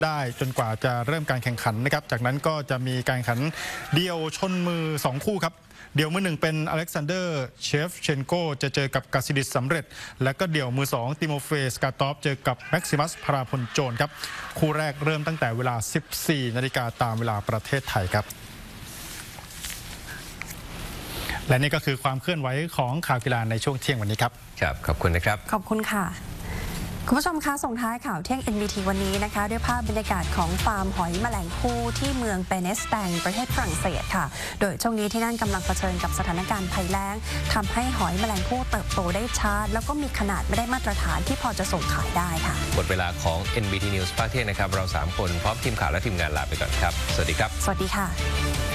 ได้จนกว่าจะเริ่มการแข่งขันนะครับจากนั้นก็จะมีการแข่งขันเดี่ยวชนมือ2คู่ครับเดี่ยวมือ1เป็นอเล็กซานเดอร์เชฟเชนโกจะเจอกับกาซิดิสสำเร็จและก็เดี่ยวมือ2ติโมเฟสกาตอฟเจอกับแม็กซิมัสพาราพลโจนครับคู่แรกเริ่มตั้งแต่เวลา 14 นาฬิกาตามเวลาประเทศไทยครับและนี่ก็คือความเคลื่อนไหวของข่าวกีฬาในช่วงเที่ยงวันนี้ครับครับขอบคุณนะครับขอบคุณค่ะคุณผู้ชมคะส่งท้ายข่าวเที่ยง NBT วันนี้นะคะด้วยภาพบรรยากาศของฟาร์มหอยแมลงภู่ที่เมืองเปเนสแตงประเทศฝรั่งเศสค่ะโดยช่วงนี้ที่นั่นกำลังเผชิญกับสถานการณ์ภัยแล้งทำให้หอยแมลงภู่เติบโตได้ช้าแล้วก็มีขนาดไม่ได้มาตรฐานที่พอจะส่งขายได้ค่ะหมดเวลาของ NBT News ภาคเที่ยงนะครับเรา3คนพร้อมทีมข่าวและทีมงานลาไปก่อนครับสวัสดีครับสวัสดีค่ะ